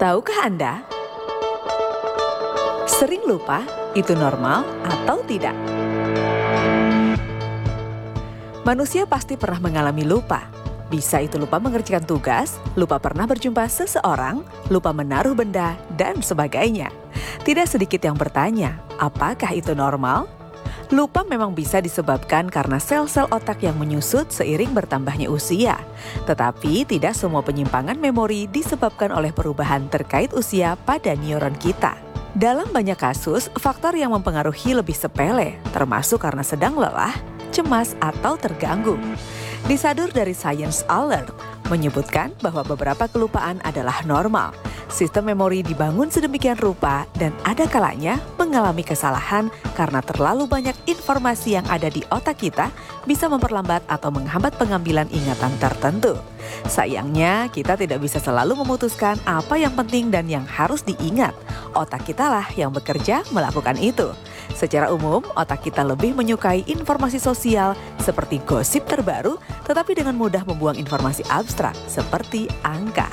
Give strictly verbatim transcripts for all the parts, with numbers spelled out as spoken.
Tahukah Anda? Sering lupa itu normal atau tidak? Manusia pasti pernah mengalami lupa. Bisa itu lupa mengerjakan tugas, lupa pernah berjumpa seseorang, lupa menaruh benda, dan sebagainya. Tidak sedikit yang bertanya, apakah itu normal? Lupa memang bisa disebabkan karena sel-sel otak yang menyusut seiring bertambahnya usia. Tetapi tidak semua penyimpangan memori disebabkan oleh perubahan terkait usia pada neuron kita. Dalam banyak kasus, faktor yang mempengaruhi lebih sepele, termasuk karena sedang lelah, cemas, atau terganggu. Disadur dari Science Alert, menyebutkan bahwa beberapa kelupaan adalah normal. Sistem memori dibangun sedemikian rupa dan ada kalanya mengalami kesalahan karena terlalu banyak informasi yang ada di otak kita bisa memperlambat atau menghambat pengambilan ingatan tertentu. Sayangnya, kita tidak bisa selalu memutuskan apa yang penting dan yang harus diingat. Otak kitalah yang bekerja melakukan itu. Secara umum, otak kita lebih menyukai informasi sosial seperti gosip terbaru, tetapi dengan mudah membuang informasi abstrak seperti angka.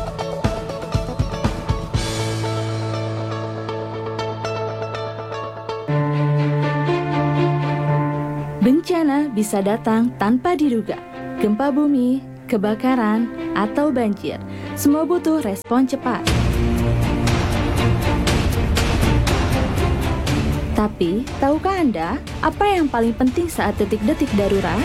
Bencana bisa datang tanpa diduga. Gempa bumi, kebakaran, atau banjir. Semua butuh respon cepat. Tapi, tahukah Anda apa yang paling penting saat detik-detik darurat?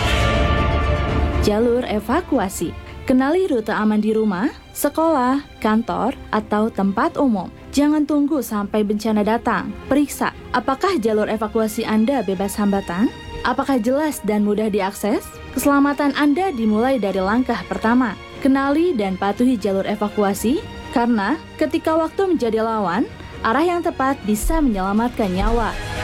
Jalur evakuasi. Kenali rute aman di rumah, sekolah, kantor, atau tempat umum. Jangan tunggu sampai bencana datang. Periksa, apakah jalur evakuasi Anda bebas hambatan? Apakah jelas dan mudah diakses? Keselamatan Anda dimulai dari langkah pertama. Kenali dan patuhi jalur evakuasi, karena ketika waktu menjadi lawan, arah yang tepat bisa menyelamatkan nyawa.